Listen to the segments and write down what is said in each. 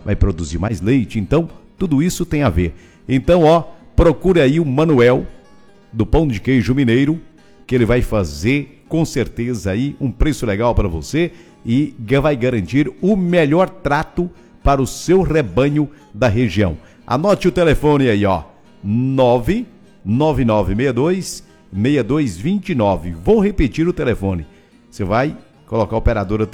vai produzir mais leite, então tudo isso tem a ver. Então, procure aí o Manuel do Pão de Queijo Mineiro, que ele vai fazer com certeza aí um preço legal para você e vai garantir o melhor trato para o seu rebanho da região. Anote o telefone aí, 99962-6229. Vou repetir o telefone. Você vai colocar a operadora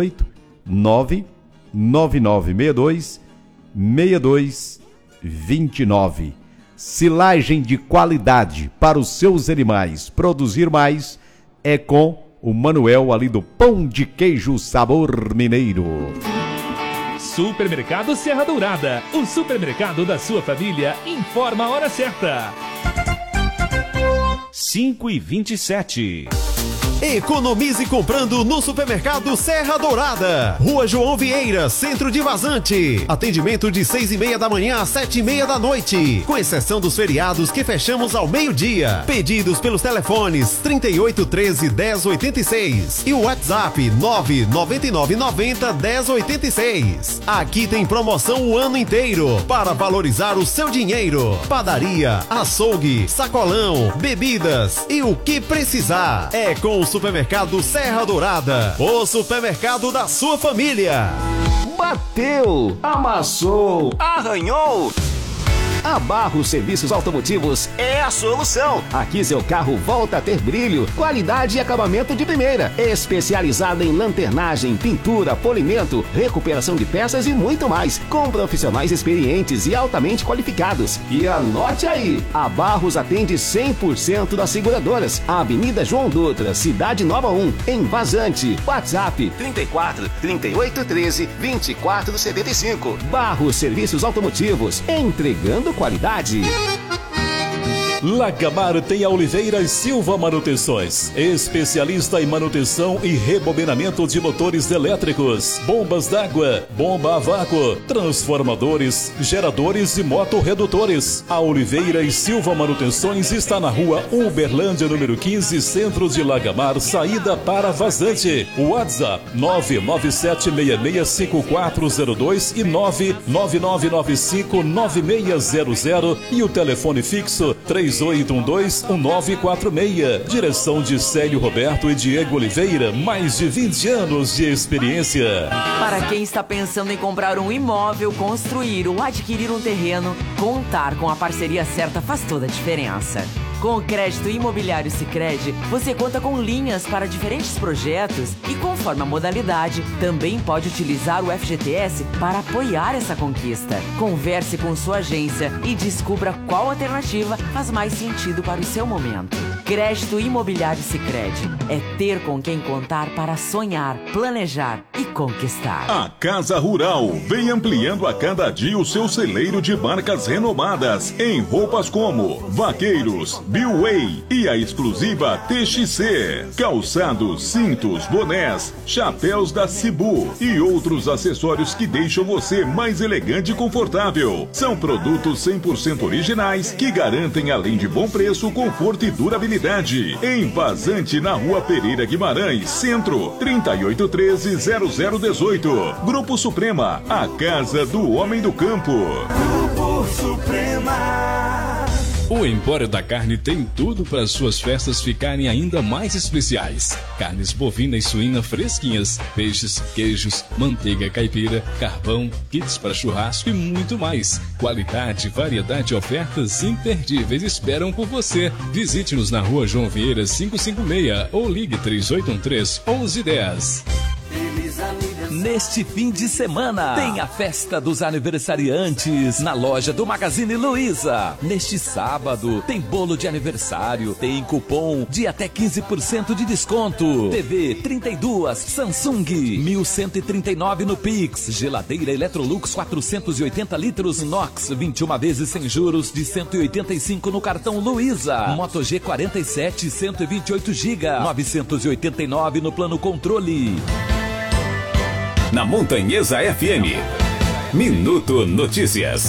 38-99962-6229. Silagem de qualidade para os seus animais. Produzir mais é com o Manuel ali do Pão de Queijo Sabor Mineiro. Supermercado Serra Dourada, o supermercado da sua família, informa a hora certa. 5h27. Economize comprando no Supermercado Serra Dourada. Rua João Vieira, centro de Vazante. Atendimento de 6h30 da manhã às 7h30 da noite. Com exceção dos feriados que fechamos ao meio-dia. Pedidos pelos telefones 3813-1086 e o WhatsApp 99990-1086. Aqui tem promoção o ano inteiro para valorizar o seu dinheiro. Padaria, açougue, sacolão, bebidas e o que precisar. É com o Supermercado Serra Dourada, o supermercado da sua família. Bateu, amassou, arranhou. A Barros Serviços Automotivos é a solução. Aqui seu carro volta a ter brilho, qualidade e acabamento de primeira. Especializada em lanternagem, pintura, polimento, recuperação de peças e muito mais. Com profissionais experientes e altamente qualificados. E anote aí, a Barros atende 100% das seguradoras. Avenida João Dutra, Cidade Nova 1, em Vazante. WhatsApp 34 38 13 24 75. Barros Serviços Automotivos, entregando qualidade. Lacamar tem a Oliveira Silva Manutenções, especialista em manutenção e rebobinamento de motores elétricos, bombas d'água, bomba a vácuo, transformadores, geradores e motorredutores. A Oliveira Silva Manutenções está na rua Uberlândia, número 15, centro de Lacamar, saída para Vazante. WhatsApp 997665402 e 999959600 e o telefone fixo 3812-1946. Direção de Célio Roberto e Diego Oliveira, mais de 20 anos de experiência. Para quem está pensando em comprar um imóvel, construir ou adquirir um terreno, contar com a parceria certa faz toda a diferença. Com o crédito imobiliário Sicredi, você conta com linhas para diferentes projetos e, conforme a modalidade, também pode utilizar o FGTS para apoiar essa conquista. Converse com sua agência e descubra qual alternativa faz mais sentido para o seu momento. Crédito imobiliário Sicredi é ter com quem contar para sonhar, planejar e conquistar. A Casa Rural vem ampliando a cada dia o seu celeiro de marcas renomadas em roupas como Vaqueiros, Billway e a exclusiva TXC, calçados, cintos, bonés, chapéus da Cibu e outros acessórios que deixam você mais elegante e confortável. São produtos 100% originais que garantem, além de bom preço, conforto e durabilidade. Em Vazante, na Rua Pereira Guimarães, Centro, 3813-0018. Grupo Suprema, a casa do homem do campo. Grupo Suprema. O Empório da Carne tem tudo para suas festas ficarem ainda mais especiais. Carnes bovina e suína fresquinhas, peixes, queijos, manteiga caipira, carvão, kits para churrasco e muito mais. Qualidade, variedade e ofertas imperdíveis esperam por você. Visite-nos na Rua João Vieira 556 ou ligue 3813-1110. Neste fim de semana, tem a festa dos aniversariantes na loja do Magazine Luiza. Neste sábado, tem bolo de aniversário, tem cupom de até 15% de desconto. TV 32 Samsung, 1.139 no Pix. Geladeira Electrolux 480 litros inox, 21 vezes sem juros de 185 no cartão Luiza. Moto G47, 128 GB, 989 no plano controle. Na Montanhesa FM, Minuto Notícias.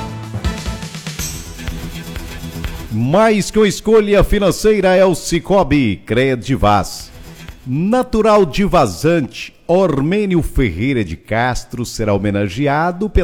Mais que uma escolha financeira é o Cicobi Credivaz. Natural de Vazante, Ormênio Ferreira de Castro será homenageado pela